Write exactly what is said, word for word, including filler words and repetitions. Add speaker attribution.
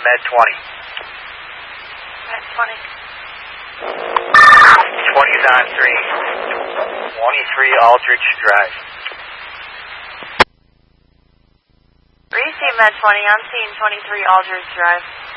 Speaker 1: Med twenty.
Speaker 2: Med twenty.
Speaker 1: twenty's on three. twenty-three Aldrich Drive.
Speaker 2: Receive Med twenty, I'm seeing twenty-three Aldrich Drive.